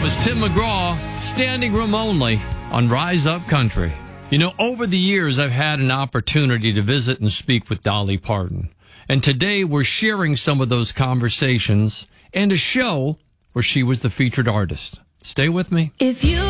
was Tim McGraw, Standing Room Only on Rise Up Country. You know, over the years, I've had an opportunity to visit and speak with Dolly Parton. And today we're sharing some of those conversations and a show where she was the featured artist. Stay with me. If you